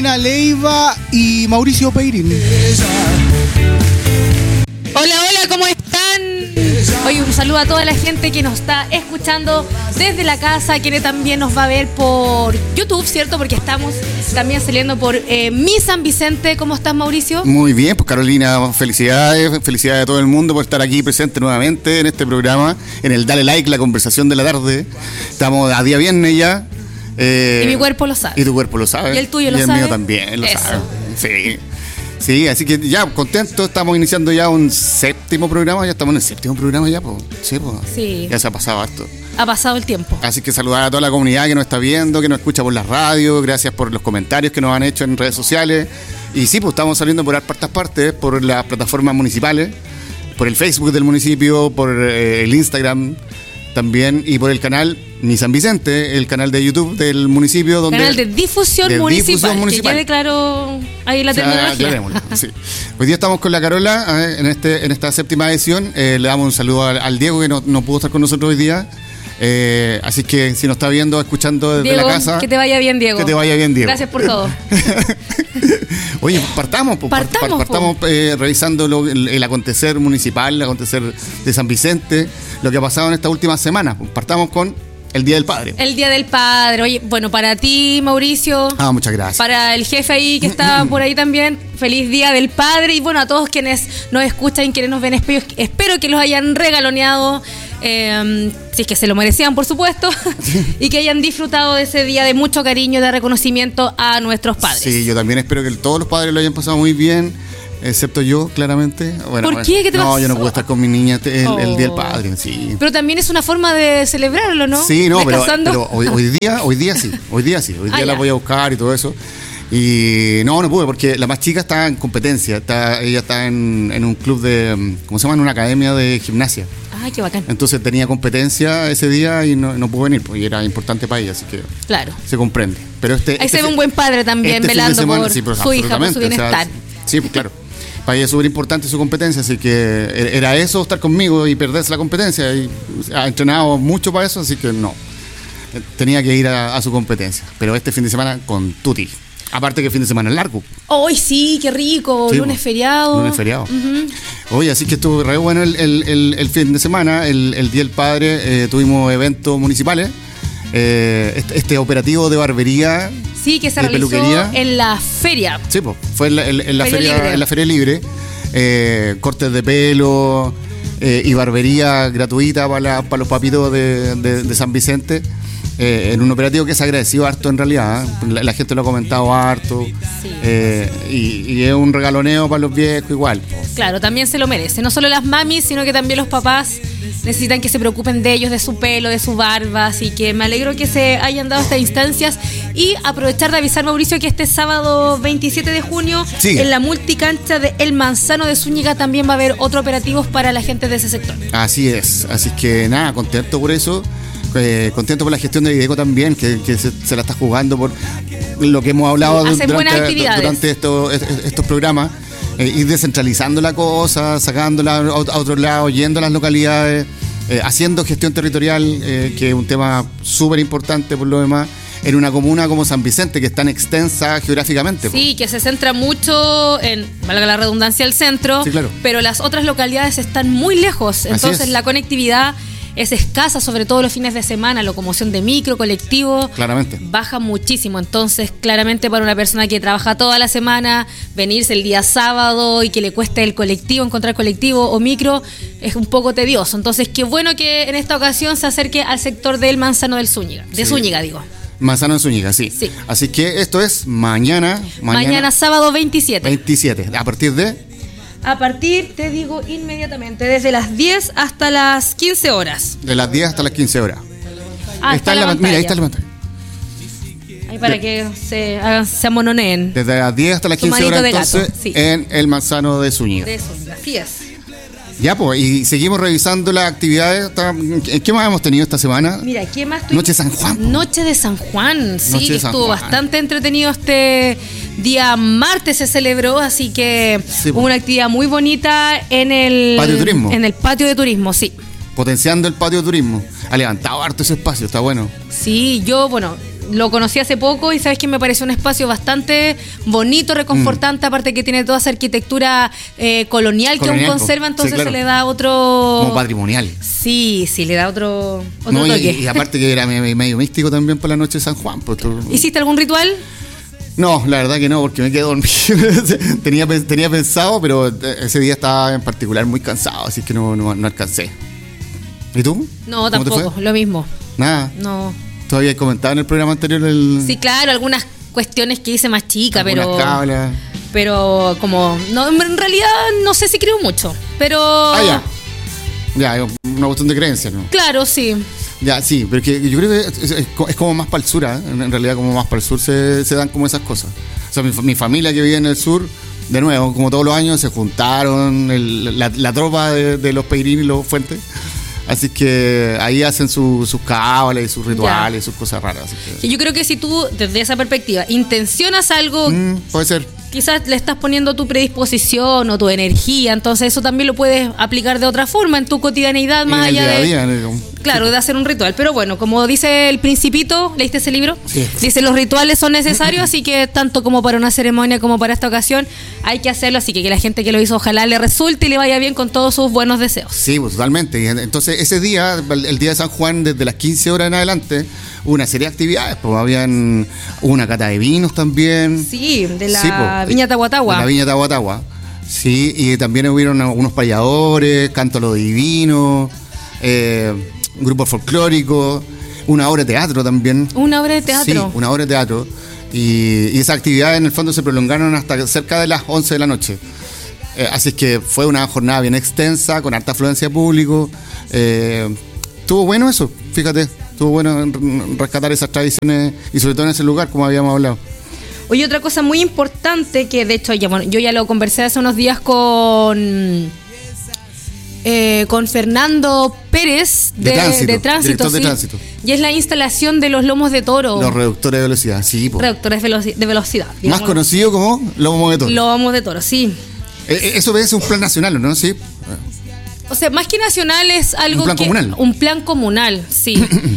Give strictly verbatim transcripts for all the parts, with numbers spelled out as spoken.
Leiva y Mauricio Peirín. Hola, hola, ¿cómo están? Hoy un saludo a toda la gente que nos está escuchando desde la casa, quienes también nos va a ver por YouTube, ¿cierto? Porque estamos también saliendo por eh, Mi San Vicente. ¿Cómo estás, Mauricio? Muy bien, pues Carolina, felicidades, felicidades a todo el mundo por estar aquí presente nuevamente en este programa, en el Dale Like, la conversación de la tarde. Estamos a día viernes ya. Eh, y mi cuerpo lo sabe. Y tu cuerpo lo sabe. Y el tuyo lo y el sabe. mío también lo Eso. sabe. Sí. Sí, así que ya, contento, estamos iniciando ya un séptimo programa, ya estamos en el séptimo programa ya, pues. Sí, pues. Sí. Ya se ha pasado harto. Ha pasado el tiempo. Así que saludar a toda la comunidad que nos está viendo, que nos escucha por la radio, gracias por los comentarios que nos han hecho en redes sociales. Y sí, pues estamos saliendo por hartas partes, por las plataformas municipales, por el Facebook del municipio, por eh, el Instagram también y por el canal Mi San Vicente, el canal de YouTube del municipio. Donde Canal de difusión, de municipal, difusión municipal. que quede claro ahí la terminología. Aclarémoslo, sí. Hoy día estamos con la Carola eh, en, este, en esta séptima edición. Eh, le damos un saludo al, al Diego que no, no pudo estar con nosotros hoy día. Eh, así que si nos está viendo, escuchando desde Diego, la casa, que te vaya bien, Diego. Que te vaya bien, Diego. Gracias por todo. Oye, partamos, pues, Partamos, part- partamos eh, revisando lo- el, el acontecer municipal, el acontecer de San Vicente, lo que ha pasado en estas últimas semanas. Partamos con el Día del Padre. El Día del Padre. Oye, bueno, para ti, Mauricio. Ah, muchas gracias. Para el jefe ahí que está por ahí también, feliz Día del Padre. Y bueno, a todos quienes nos escuchan, quienes nos ven, espero, espero que los hayan regaloneado, eh, si es que se lo merecían, por supuesto, y que hayan disfrutado de ese día de mucho cariño, de reconocimiento a nuestros padres. Sí, yo también espero que todos los padres lo hayan pasado muy bien, excepto yo, claramente. Bueno, ¿Por bueno, qué? ¿Qué te No, pasó? yo no puedo estar con mi niña el, el Oh. Día del Padre, sí. Pero también es una forma de celebrarlo, ¿no? Sí, no, pero, Descansando. pero hoy, hoy día, hoy día sí, hoy día sí, hoy día Ah, la ya. voy a buscar y todo eso. Y no, no pude, porque la más chica está en competencia, está, ella está en, en un club de, ¿cómo se llama? En una academia de gimnasia. Ay, qué bacán. Entonces tenía competencia ese día y no, no pudo venir, pues, y era importante para ella, así que Claro. se comprende. Pero este, Ahí este se ve fi- un buen padre también, este fin de velando semana- por sí, pero su hija, por su absolutamente, o sea, bienestar. sí, pues claro. Para ella es súper importante su competencia, así que era eso, estar conmigo y perderse la competencia. Y ha entrenado mucho para eso, así que no. Tenía que ir a, a su competencia. Pero este fin de semana con Tuti. Aparte que el fin de semana es largo. Hoy sí, qué rico, Sí, lunes pues, feriado. Lunes feriado. Ujú. Oye, así que estuvo re bueno el, el, el, el fin de semana, el, el Día del Padre. Eh, tuvimos eventos municipales. Eh, este, este operativo de barbería. Sí, que se de realizó peluquería. en la feria. Sí, pues, fue en la, en- en la Feria feria, libre. en la feria libre. Eh, cortes de pelo eh, y barbería gratuita para, la- para los papitos de, de- de San Vicente. Eh, en un operativo que se agradeció harto en realidad. ¿eh? La, la gente lo ha comentado harto. Sí. Eh, y, y es un regaloneo para los viejos igual. Claro, también se lo merece. No solo las mamis, sino que también los papás necesitan que se preocupen de ellos, de su pelo, de su barba. Así que me alegro que se hayan dado estas instancias. Y aprovechar de avisar, Mauricio, que este sábado veintisiete de junio, Sigue. en la multicancha de El Manzano de Zúñiga, también va a haber otros operativos para la gente de ese sector. Así es. Así que nada, contento por eso. Eh, contento por la gestión de Videco también, que, que se, se la está jugando por lo que hemos hablado Sí, hacen buenas durante, actividades. durante estos, estos programas. Eh, ir descentralizando la cosa, sacándola a a otros lados, yendo a las localidades, eh, haciendo gestión territorial, eh, que es un tema súper importante por lo demás, en una comuna como San Vicente, que es tan extensa geográficamente. po. Sí, que se centra mucho en, valga la redundancia, el centro, Sí, claro. pero las otras localidades están muy lejos, entonces es. la conectividad es escasa, sobre todo los fines de semana, locomoción de micro, colectivo, Claramente. baja muchísimo, entonces claramente para una persona que trabaja toda la semana, venirse el día sábado y que le cueste el colectivo, encontrar colectivo o micro, es un poco tedioso, entonces qué bueno que en esta ocasión se acerque al sector del Manzano del Zúñiga, de Sí. Zúñiga digo. Manzano en Zúñiga, sí. Sí. Así que esto es mañana, Mañana, mañana, sábado veintisiete. veintisiete, a partir de... A partir, te digo inmediatamente, desde las diez hasta las quince horas. De las diez hasta las quince horas. Ah, está en la, pantalla. mira, ahí está la pantalla. Ahí para que se, hagan, se amononeen. Desde las diez hasta las Tu quince manito horas, de gato, entonces, sí. en el Manzano de Zúñiga. De eso, así es. Ya, pues, y seguimos revisando las actividades. Está- ¿Qué más hemos tenido esta semana? Mira, ¿qué más tuvimos? Noche de San Juan, po. Noche de San Juan, sí, Noche de que San estuvo Juan. bastante entretenido este día martes se celebró, así que Sí, po. hubo una actividad muy bonita en el Patio de turismo. En el patio de turismo, sí. Potenciando el patio de turismo. Ha levantado harto ese espacio, está bueno. Sí, yo, bueno, lo conocí hace poco y sabes que me pareció un espacio bastante bonito, reconfortante, mm. aparte que tiene toda esa arquitectura eh, colonial, colonial que aún conserva, entonces sí, claro. se le da otro... Como patrimonial. Sí, sí, le da otro, otro no, toque. Y, y aparte que era medio místico también por la noche de San Juan. Pues, tú... ¿Hiciste algún ritual? No, la verdad que no, porque me quedé dormido. tenía, tenía pensado, pero ese día estaba en particular muy cansado, así que no, no, no alcancé. ¿Y tú? No, tampoco, lo mismo. Nada. No. Todavía he comentado en el programa anterior el... Sí, claro, algunas cuestiones que hice más chica, pero... Cablas. Pero como... no, en realidad no sé si creo mucho, pero... Ah, ya. Ya, una cuestión de creencia, ¿no? Claro, sí. Ya, sí, pero que yo creo que es, es, es como más para el sur, ¿eh? En realidad como más para el sur se, se dan como esas cosas. O sea, mi, mi familia que vive en el sur, de nuevo, como todos los años, se juntaron el, la, la tropa de, de los Peirín y los Fuentes. Así que ahí hacen su, sus cábalas y sus rituales, y sus cosas raras. Así que... Yo creo que si tú, desde esa perspectiva, intencionas algo... Mm, puede ser. Quizás le estás poniendo tu predisposición o tu energía, entonces eso también lo puedes aplicar de otra forma en tu cotidianeidad, más allá de... Día a día, ¿no? Claro, de hacer un ritual. Pero bueno, como dice el Principito, ¿leíste ese libro? Sí. Dice, los rituales son necesarios, así que tanto como para una ceremonia como para esta ocasión, hay que hacerlo. Así que que la gente que lo hizo, ojalá le resulte y le vaya bien con todos sus buenos deseos. Sí, pues totalmente. Entonces, ese día, el día de San Juan, desde las quince horas en adelante, hubo una serie de actividades. Pues habían una cata de vinos también. Sí, de la sí, pues, Viña Tahuatahua. De la Viña Tahuatahua. Sí, y también hubieron unos payadores, canto a lo divino, eh, un grupo folclórico, una obra de teatro también. Una obra de teatro. Sí, una obra de teatro. Y, y esas actividades en el fondo se prolongaron hasta cerca de las once de la noche. Eh, así es que fue una jornada bien extensa, con harta afluencia de público. Eh, estuvo bueno eso, fíjate. Estuvo bueno rescatar esas tradiciones y sobre todo en ese lugar, como habíamos hablado. Oye, otra cosa muy importante que de hecho ya, bueno, yo ya lo conversé hace unos días con... Eh, con Fernando Pérez de, de Tránsito, de tránsito, sí, de Tránsito. Y es la instalación de los lomos de toro. Los reductores de velocidad, sí. Po. Reductores de, veloci- de velocidad. Más conocido como lomo de toro. Lomos de toro, sí. Eh, eso obedece a un plan nacional, ¿no? Sí. O sea, más que nacional es algo un plan que... comunal. Un plan comunal, sí.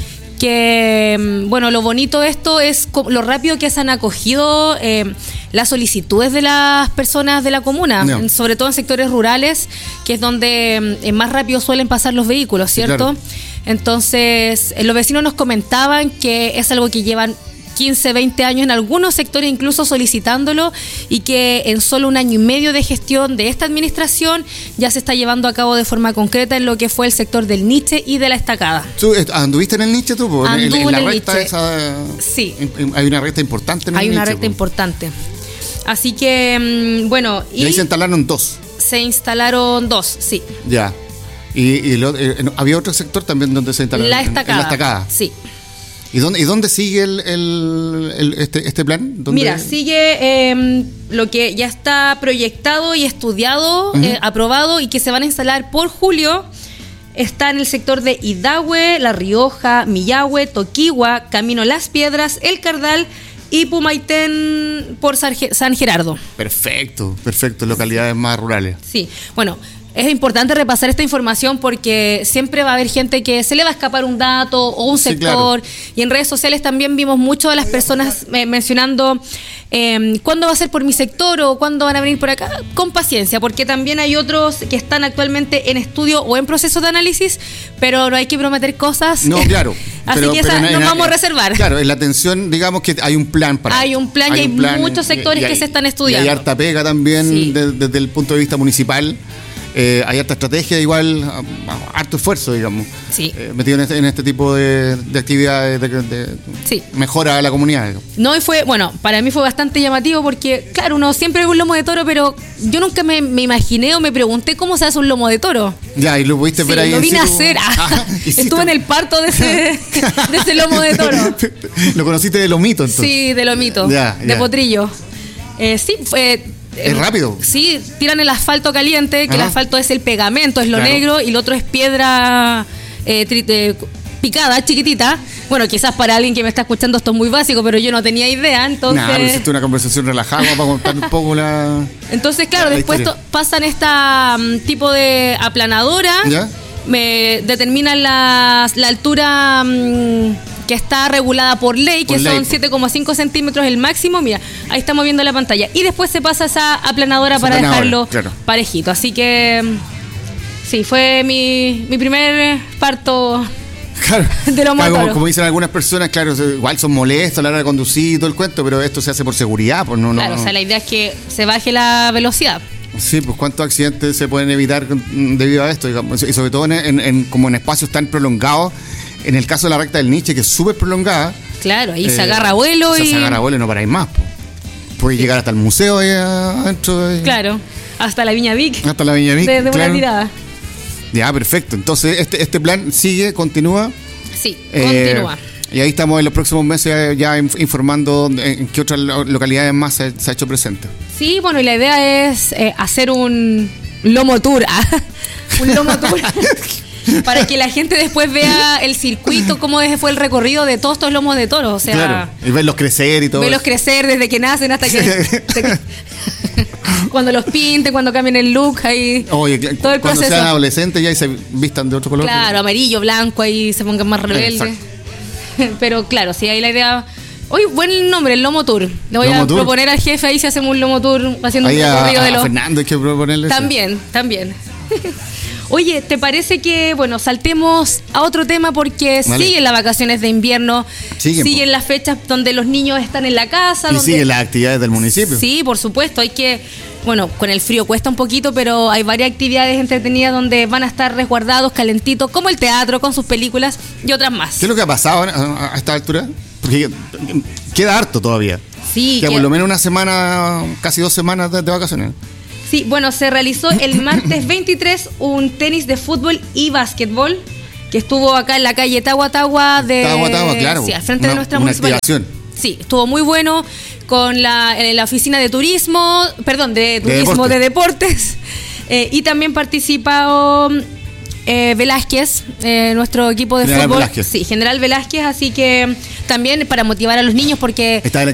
Que, bueno, lo bonito de esto es lo rápido que se han acogido eh, las solicitudes de las personas de la comuna, no. sobre todo en sectores rurales, que es donde eh, más rápido suelen pasar los vehículos, ¿cierto? Sí, claro. Entonces, eh, los vecinos nos comentaban que es algo que llevan quince, veinte años en algunos sectores incluso solicitándolo y que en solo un año y medio de gestión de esta administración ya se está llevando a cabo de forma concreta en lo que fue el sector del Niche y de la Estacada. ¿Tú anduviste en el Niche tú? En, en, en la el recta esa, sí. En, hay una recta importante en el Hay Niche. Hay una recta po. importante. Así que, bueno... Y, y ahí se instalaron dos. Se instalaron dos, sí. Ya. Y, y lo, eh, había otro sector también donde se instalaron. La Estacada. En, en la Estacada. Sí. ¿Y dónde, y dónde sigue el, el, el, este, este plan? ¿Dónde? Mira, sigue eh, lo que ya está proyectado y estudiado, uh-huh. eh, aprobado y que se van a instalar por julio. Está en el sector de Idahue, La Rioja, Millahue, Toquigua, Camino Las Piedras, El Cardal y Pumaitén por San Gerardo. Perfecto, perfecto, localidades más rurales. Sí, bueno... Es importante repasar esta información porque siempre va a haber gente que se le va a escapar un dato o un sector. Sí, claro. Y en redes sociales también vimos mucho de las personas eh, mencionando eh, cuándo va a ser por mi sector o cuándo van a venir por acá. Con paciencia, porque también hay otros que están actualmente en estudio o en proceso de análisis, pero no hay que prometer cosas. No, claro. Así pero, que pero esa, en, nos en, vamos a reservar. Claro, en la atención, digamos que hay un plan para. Hay un plan hay y hay plan, muchos sectores y, y hay, que se están estudiando. Y hay harta pega también sí. de, desde el punto de vista municipal. Eh, hay harta estrategia, igual, harto esfuerzo, digamos, sí. eh, metido en este, en este tipo de, de actividades de, de sí. mejora a la comunidad. Digamos. No, y fue, bueno, para mí fue bastante llamativo porque, claro, uno siempre ve un lomo de toro, pero yo nunca me, me imaginé o me pregunté cómo se hace un lomo de toro. Ya, y lo pudiste sí, ver ahí. Lo vine situ... a hacer. Ah, estuve en el parto de ese, de ese lomo de toro. ¿Lo conociste de lomito, entonces? Sí, de lomito, ya, de ya. potrillo. Eh, sí, fue... Es rápido. Sí, tiran el asfalto caliente, que Ajá. el asfalto es el pegamento, es lo claro. negro, y el otro es piedra eh, tri, eh, picada, chiquitita. Bueno, quizás para alguien que me está escuchando esto es muy básico, pero yo no tenía idea, entonces... Nah, pero hiciste una conversación relajada para contar un poco la... Entonces, claro, la después to, pasan esta um, tipo de aplanadora, ¿ya? Me determinan la, la altura... Um, que está regulada por ley, Por que ley, son po. siete coma cinco centímetros el máximo. Mira, ahí estamos viendo la pantalla. Y después se pasa esa aplanadora Esa para aplanadora, dejarlo claro. parejito. Así que, sí, fue mi, mi primer parto. Claro, De los claro, como, motoros. como dicen algunas personas, claro, se- igual son molestos a la hora de conducir y todo el cuento, pero esto se hace por seguridad, pues no, no. Claro, o sea, la idea es que se baje la velocidad. Sí, pues cuántos accidentes se pueden evitar mm, debido a esto, digamos, y sobre todo en, en- en- como en espacios tan prolongados. En el caso de la recta del Nietzsche, que es súper prolongada. Claro, ahí se eh, agarra vuelo o sea, y... se agarra vuelo y no paráis más. Po. Puedes llegar hasta el museo ahí adentro. de- Claro, hasta la Viña Vic. Hasta la Viña Vic, De, de claro. una tirada. Ya, perfecto. Entonces, este, este plan sigue, continúa. Sí, Eh, continúa. Y ahí estamos en los próximos meses ya inf- informando en qué otras lo- localidades más se, se ha hecho presente. Sí, bueno, y la idea es eh, hacer un lomo tour. ah, un lomo tour. Para que la gente después vea el circuito, cómo es- fue el recorrido de todos estos lomos de toros. O sea, Claro. Y verlos crecer y todo. verlos eso. crecer desde que nacen hasta que... hasta que- cuando los pinten, cuando cambien el look, ahí... Oye, cl- todo el cuando proceso. sean adolescentes ya y se vistan de otro color. Claro, amarillo, blanco, ahí se pongan más rebeldes. Pero claro, sí, ahí la idea... Oye, buen nombre, el Lomo Tour. Le voy Lomo a Tour. proponer al jefe ahí si hacemos un Lomo Tour haciendo Ahí un a, recorrido de a los... Fernando hay que proponerle eso. También, también. Oye, ¿te parece que, bueno, saltemos a otro tema porque Vale. siguen las vacaciones de invierno, Siguen, siguen po. las fechas donde los niños están en la casa? Y donde... siguen las actividades del municipio. Sí, por supuesto, hay que, bueno, con el frío cuesta un poquito, pero hay varias actividades entretenidas donde van a estar resguardados, calentitos, como el teatro, con sus películas y otras más. ¿Qué es lo que ha pasado a, a esta altura? Porque queda harto todavía. Sí, Queda que- por lo menos una semana, casi dos semanas de, de vacaciones. sí, bueno, se realizó el martes veintitrés un tenis de fútbol y básquetbol que estuvo acá en la calle Tagua Tagua de Tagua Tagua, claro. sí, al frente Una- de nuestra una municipalidad. activación. Sí, estuvo muy bueno con la, en la oficina de turismo, perdón, de turismo de deportes, eh, y también participó eh, Velázquez, eh, nuestro equipo de General fútbol. Velázquez. Sí, General Velázquez, así que también para motivar a los niños porque Está